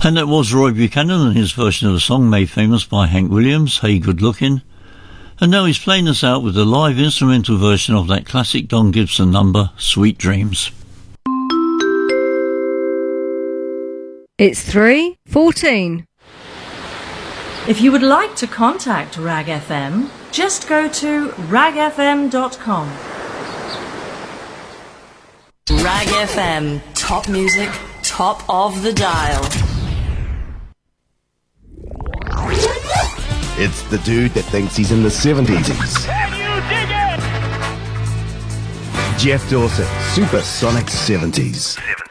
And that was Roy Buchanan and his version of a song made famous by Hank Williams, Hey Good Looking. And now he's playing us out with a live instrumental version of that classic Don Gibson number, Sweet Dreams. It's 3:14. If you would like to contact RAG FM, just go to ragfm.com. RAG FM, top music, top of the dial. It's the dude that thinks he's in the 70s. Can you dig it? Jeff Dawson, Supersonic 70s.